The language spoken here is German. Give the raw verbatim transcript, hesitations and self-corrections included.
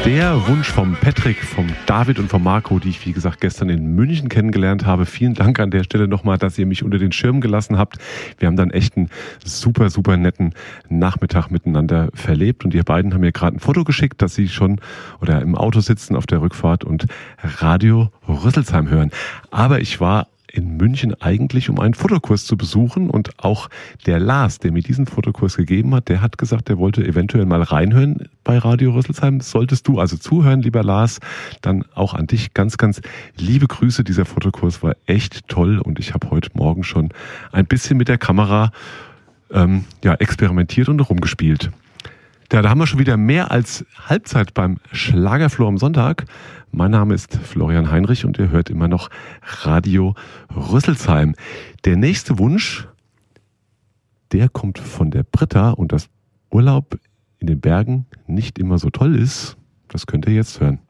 Der Wunsch vom Patrick, vom David und vom Marco, die ich wie gesagt gestern in München kennengelernt habe. Vielen Dank an der Stelle nochmal, dass ihr mich unter den Schirm gelassen habt. Wir haben dann echt einen super, super netten Nachmittag miteinander verlebt und ihr beiden haben mir gerade ein Foto geschickt, dass sie schon oder im Auto sitzen auf der Rückfahrt und Radio Rüsselsheim hören. Aber ich war in München eigentlich, um einen Fotokurs zu besuchen, und auch der Lars, der mir diesen Fotokurs gegeben hat, der hat gesagt, er wollte eventuell mal reinhören bei Radio Rüsselsheim. Solltest du also zuhören, lieber Lars, dann auch an dich ganz, ganz liebe Grüße. Dieser Fotokurs war echt toll und ich habe heute Morgen schon ein bisschen mit der Kamera ähm, ja, experimentiert und rumgespielt. Ja, da haben wir schon wieder mehr als Halbzeit beim Schlagerfloh am Sonntag. Mein Name ist Florian Heinrich und ihr hört immer noch Radio Rüsselsheim. Der nächste Wunsch, der kommt von der Britta, und dass Urlaub in den Bergen nicht immer so toll ist, das könnt ihr jetzt hören.